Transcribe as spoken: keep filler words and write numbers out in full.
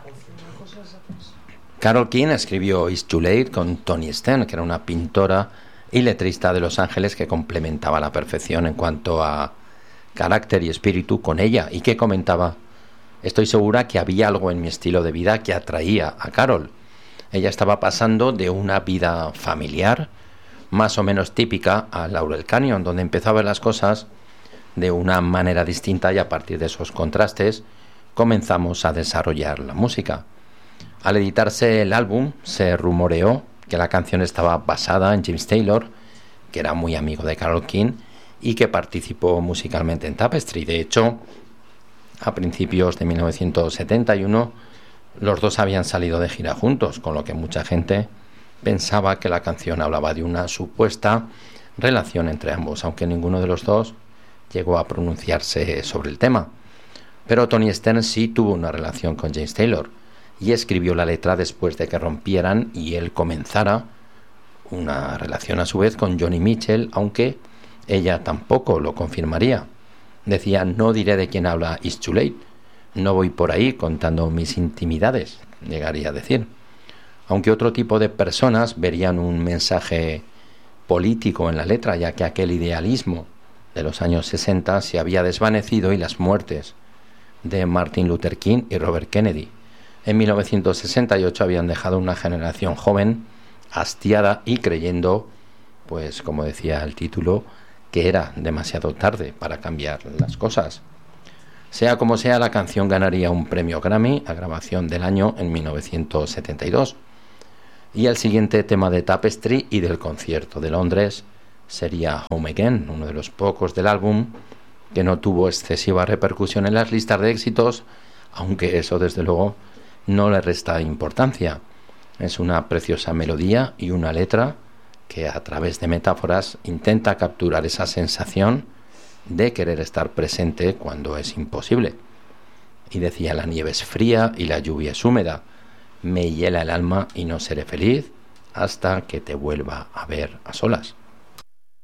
Carole King escribió It's Too Late con Toni Stern, que era una pintora y letrista de Los Ángeles que complementaba a la perfección en cuanto a carácter y espíritu con ella, y que comentaba: estoy segura que había algo en mi estilo de vida que atraía a Carol. Ella estaba pasando de una vida familiar más o menos típica a Laurel Canyon, donde empezó a ver las cosas de una manera distinta, y a partir de esos contrastes comenzamos a desarrollar la música. Al editarse el álbum se rumoreó que la canción estaba basada en James Taylor, que era muy amigo de Carole King y que participó musicalmente en Tapestry. De hecho, a principios de mil novecientos setenta y uno los dos habían salido de gira juntos, con lo que mucha gente pensaba que la canción hablaba de una supuesta relación entre ambos, aunque ninguno de los dos llegó a pronunciarse sobre el tema. Pero Toni Stern sí tuvo una relación con James Taylor y escribió la letra después de que rompieran y él comenzara una relación a su vez con Joni Mitchell, aunque ella tampoco lo confirmaría. Decía: no diré de quién habla It's Too Late, no voy por ahí contando mis intimidades, llegaría a decir. Aunque otro tipo de personas verían un mensaje político en la letra, ya que aquel idealismo de los años sesenta se había desvanecido y las muertes de Martin Luther King y Robert Kennedy en mil novecientos sesenta y ocho habían dejado una generación joven hastiada y creyendo, pues como decía el título, que era demasiado tarde para cambiar las cosas. Sea como sea, la canción ganaría un premio Grammy a grabación del año en mil novecientos setenta y dos. Y el siguiente tema de Tapestry y del concierto de Londres sería Home Again, uno de los pocos del álbum que no tuvo excesiva repercusión en las listas de éxitos, aunque eso desde luego no le resta importancia. Es una preciosa melodía y una letra que a través de metáforas intenta capturar esa sensación de querer estar presente cuando es imposible. Y decía: la nieve es fría y la lluvia es húmeda, me hiela el alma y no seré feliz hasta que te vuelva a ver a solas.